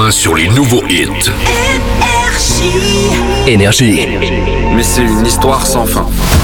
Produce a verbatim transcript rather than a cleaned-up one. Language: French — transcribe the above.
main sur les nouveaux hits. Énergie. Mais c'est une histoire sans fin.